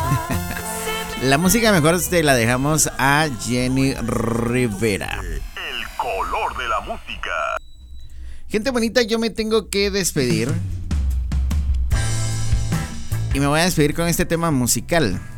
La música mejor te la dejamos a Jenny Rivera. El color de la música. Gente bonita, yo me tengo que despedir. Y me voy a despedir con este tema musical.